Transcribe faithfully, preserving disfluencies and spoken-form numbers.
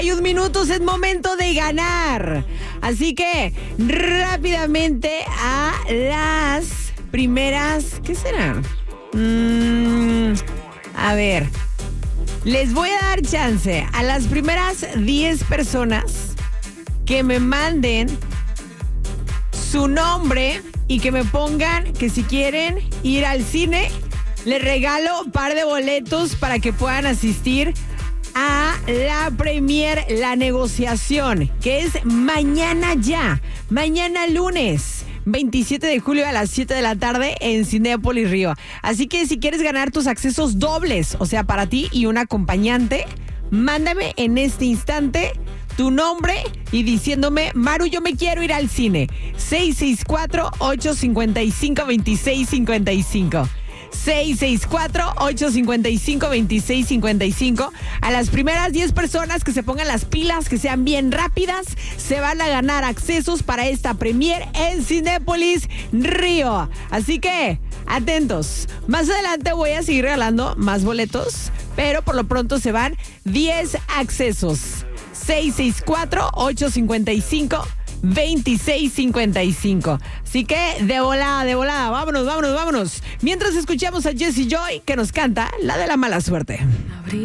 Un minutos es momento de ganar. Así que rápidamente a las primeras. ¿Qué será? Mm, a ver. Les voy a dar chance a las primeras diez personas que me manden su nombre y que me pongan que si quieren ir al cine, les regalo un par de boletos para que puedan asistir a la premier La Negociación, que es mañana ya, mañana lunes veintisiete de julio a las siete de la tarde en Cinépolis Río. Así que si quieres ganar tus accesos dobles, o sea, para ti y un acompañante, mándame en este instante tu nombre y diciéndome, Maru, yo me quiero ir al cine. seis seis cuatro, ocho cinco cinco, dos seis cinco cinco. seis seis cuatro, ocho cinco cinco, dos seis cinco cinco. A las primeras diez personas que se pongan las pilas, que sean bien rápidas, se van a ganar accesos para esta premier en Cinépolis Río. Así que, atentos. Más adelante voy a seguir regalando más boletos, pero por lo pronto se van diez accesos. seis seis cuatro, ocho cinco cinco, veintiséis cincuenta y cinco. Así que de volada, de volada, vámonos, vámonos, vámonos. Mientras escuchamos a Jessie Joy, que nos canta la de la mala suerte.